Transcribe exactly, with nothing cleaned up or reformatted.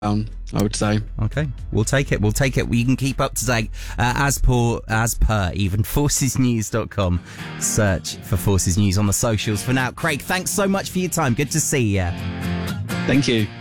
I would say. Okay, we'll take it. We'll take it. You can keep up to date uh, as per as per even forces news dot com. Search for Forces News on the socials. For now, Craig, thanks so much for your time. Good to see you. Thank you.